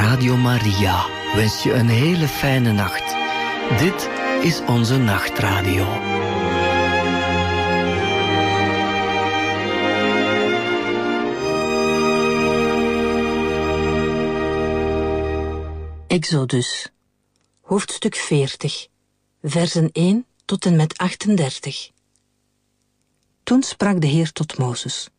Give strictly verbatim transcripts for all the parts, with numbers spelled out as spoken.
Radio Maria wens je een hele fijne nacht. Dit is onze nachtradio. Exodus, hoofdstuk veertig, versen één tot en met achtendertig. Toen sprak de Heer tot Mozes.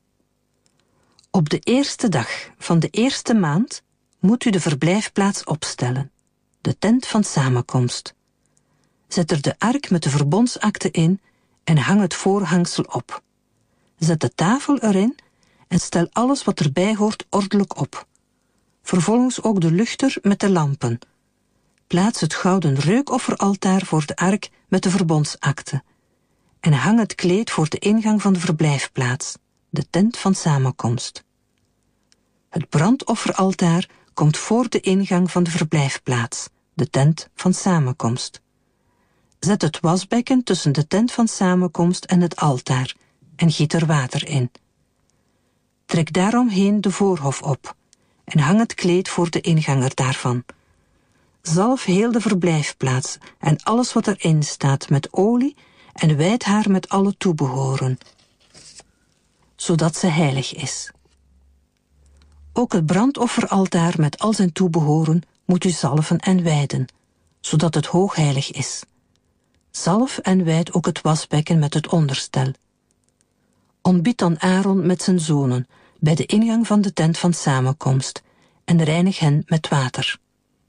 Op de eerste dag van de eerste maand moet u de verblijfplaats opstellen, de tent van samenkomst. Zet er de ark met de verbondsakte in en hang het voorhangsel op. Zet de tafel erin en stel alles wat erbij hoort ordelijk op. Vervolgens ook de luchter met de lampen. Plaats het gouden reukofferaltaar voor de ark met de verbondsakte. En hang het kleed voor de ingang van de verblijfplaats, de tent van samenkomst. Het brandofferaltaar komt voor de ingang van de verblijfplaats, de tent van samenkomst. Zet het wasbekken tussen de tent van samenkomst en het altaar en giet er water in. Trek daaromheen de voorhof op en hang het kleed voor de inganger daarvan. Zalf heel de verblijfplaats en alles wat erin staat met olie en wijd haar met alle toebehoren, zodat ze heilig is. Ook het brandofferaltaar met al zijn toebehoren moet u zalven en wijden, zodat het hoogheilig is. Zalf en wijd ook het wasbekken met het onderstel. Ontbied dan Aaron met zijn zonen bij de ingang van de tent van samenkomst en reinig hen met water.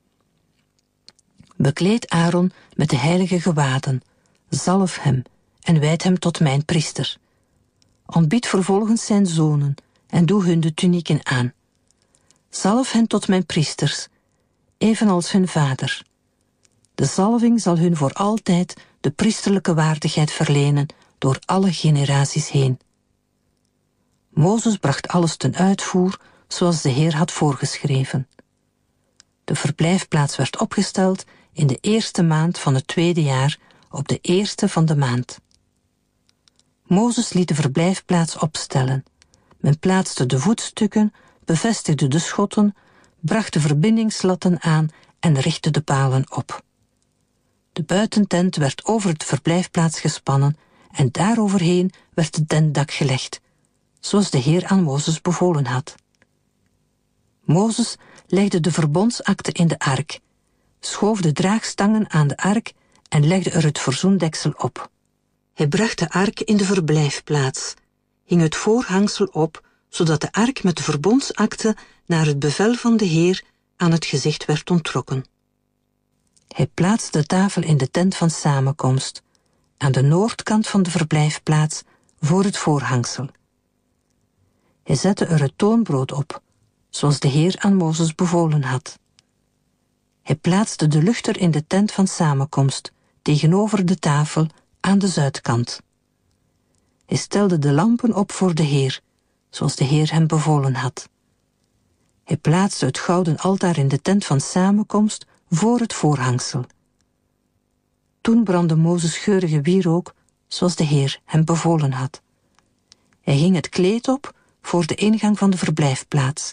Bekleed Aaron met de heilige gewaden, zalf hem en wijd hem tot mijn priester. Ontbied vervolgens zijn zonen en doe hun de tunieken aan. Zalf hen tot mijn priesters, evenals hun vader. De zalving zal hun voor altijd de priesterlijke waardigheid verlenen door alle generaties heen. Mozes bracht alles ten uitvoer zoals de Heer had voorgeschreven. De verblijfplaats werd opgesteld in de eerste maand van het tweede jaar op de eerste van de maand. Mozes liet de verblijfplaats opstellen. Men plaatste de voetstukken, bevestigde de schotten, bracht de verbindingslatten aan en richtte de palen op. De buitentent werd over het verblijfplaats gespannen en daaroverheen werd het tentdak gelegd, zoals de Heer aan Mozes bevolen had. Mozes legde de verbondsakte in de ark, schoof de draagstangen aan de ark en legde er het verzoendeksel op. Hij bracht de ark in de verblijfplaats, hing het voorhangsel op, zodat de ark met de verbondsakte naar het bevel van de Heer aan het gezicht werd onttrokken. Hij plaatste de tafel in de tent van samenkomst, aan de noordkant van de verblijfplaats, voor het voorhangsel. Hij zette er het toonbrood op, zoals de Heer aan Mozes bevolen had. Hij plaatste de luchter in de tent van samenkomst, tegenover de tafel, aan de zuidkant. Hij stelde de lampen op voor de Heer, zoals de Heer hem bevolen had. Hij plaatste het gouden altaar in de tent van samenkomst voor het voorhangsel. Toen brandde Mozes geurige wierook, zoals de Heer hem bevolen had. Hij hing het kleed op voor de ingang van de verblijfplaats.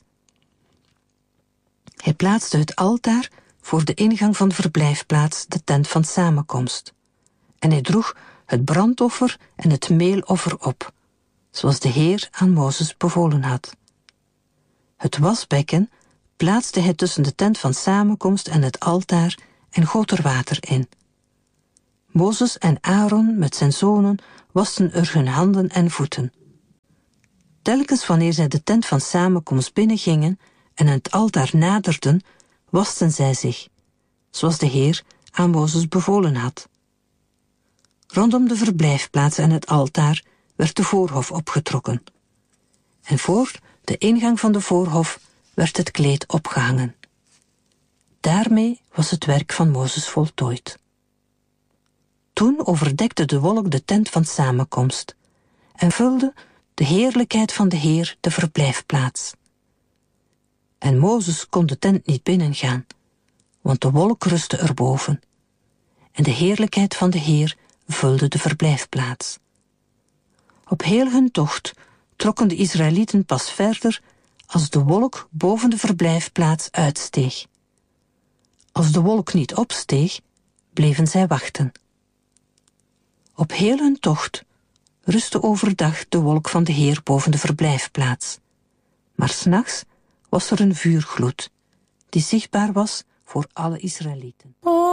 Hij plaatste het altaar voor de ingang van de verblijfplaats, de tent van samenkomst. En hij droeg het brandoffer en het meeloffer op, zoals de Heer aan Mozes bevolen had. Het wasbekken plaatste hij tussen de tent van samenkomst en het altaar en goot er water in. Mozes en Aaron met zijn zonen wasten er hun handen en voeten. Telkens wanneer zij de tent van samenkomst binnengingen en het altaar naderden, wasten zij zich, zoals de Heer aan Mozes bevolen had. Rondom de verblijfplaats en het altaar werd de voorhof opgetrokken. En voor de ingang van de voorhof werd het kleed opgehangen. Daarmee was het werk van Mozes voltooid. Toen overdekte de wolk de tent van samenkomst en vulde de heerlijkheid van de Heer de verblijfplaats. En Mozes kon de tent niet binnengaan, want de wolk rustte erboven. En de heerlijkheid van de Heer vulde de verblijfplaats. Op heel hun tocht trokken de Israëlieten pas verder als de wolk boven de verblijfplaats uitsteeg. Als de wolk niet opsteeg, bleven zij wachten. Op heel hun tocht rustte overdag de wolk van de Heer boven de verblijfplaats. Maar 's nachts was er een vuurgloed, die zichtbaar was voor alle Israëlieten.